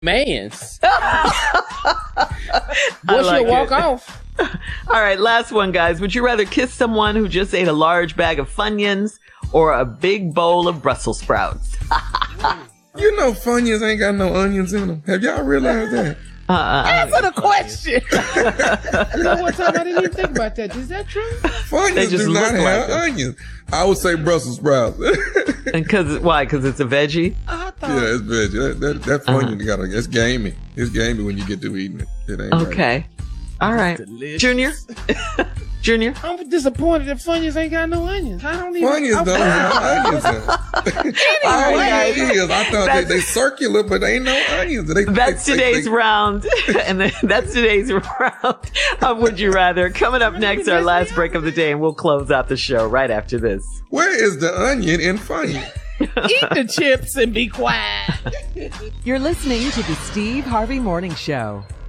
Mans. I Once like you walk it. off. All right, last one, guys. Would you rather kiss someone who just ate a large bag of Funyuns or a big bowl of Brussels sprouts? You know Funyuns ain't got no onions in them. Have y'all realized that? Answer the question. You know what time I didn't even think about that. Is that true? Funyuns just do not look like have them. onions. I would say Brussels sprouts. And why? Because it's a veggie? I thought. Yeah, it's veggie. That Funyun it's gamey. It's gamey when you get to eating it. It ain't right. Okay. All right. Delicious. Junior? Junior? I'm disappointed that Funyuns ain't got no onions. I don't even. Funyuns don't have onions in them. All right, guys. It is. I thought they circular, but they ain't no onions. That's today's round. And that's today's round of Would You Rather. Coming up next, our last break of the day, and we'll close out the show right after this. Where is the onion in Funyun? Eat the chips and be quiet. You're listening to the Steve Harvey Morning Show.